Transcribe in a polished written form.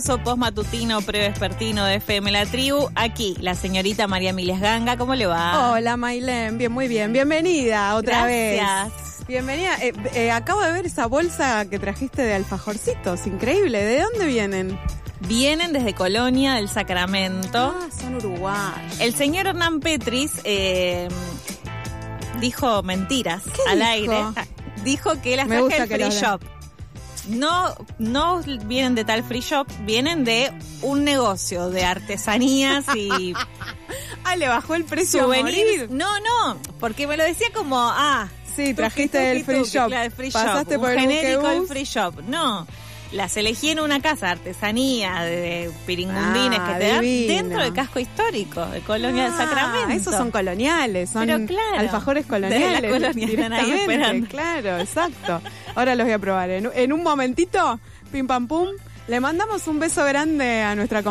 Postmatutino prevespertino de FM La Tribu. Aquí, la señorita María Emilia Ganga. ¿Cómo le va? Hola, Maylén. Bien, muy bien. Bienvenida otra Gracias. vez. Bienvenida. Acabo de ver esa bolsa que trajiste de alfajorcitos. Increíble. ¿De dónde vienen? Vienen desde Colonia del Sacramento. Ah, son uruguayos. El señor Hernán Petris dijo mentiras al dijo? aire. Dijo que las Me traje gusta del que free lo shop. No vienen de tal free shop, vienen de un negocio de artesanías y le bajó el precio a souvenirs. morir. No, porque me lo decía como, Sí, trajiste del free shop. Claro, del free Pasaste shop, por un el genérico del buquebús. free shop. No, las elegí en una casa de artesanía, de piringundines que te dan divino. dentro del casco histórico de Colonia del Sacramento. Esos son coloniales, son Pero claro, alfajores de la coloniales. colonia, están ahí directamente, esperando. claro, exacto. Ahora los voy a probar. En un momentito, pim pam pum, le mandamos un beso grande a nuestra